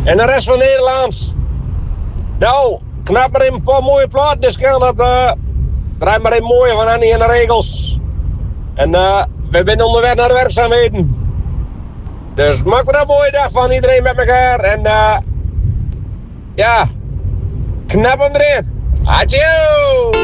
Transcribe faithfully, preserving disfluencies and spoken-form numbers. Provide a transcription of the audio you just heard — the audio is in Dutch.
En de rest van Nederland. Nou, knap maar even een paar mooie platen. Dus kan dat... Uh, draai maar even mooie van Annie en de regels. En uh, we zijn onderweg naar de werkzaamheden. Dus maak er een mooie dag van iedereen met elkaar. En uh, ja, knap hem erin. Adieu!